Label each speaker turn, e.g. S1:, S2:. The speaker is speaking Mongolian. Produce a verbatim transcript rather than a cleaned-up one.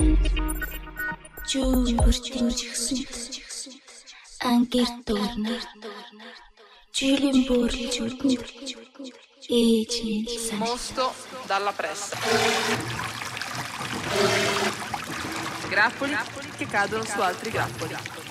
S1: Жүүн бүртгэмжсэн ангир дуурна жилийн буурлж үдэнд ээж хэлсэн
S2: Mosto dalla pressa. Grappoli che cadono su altri grappoli.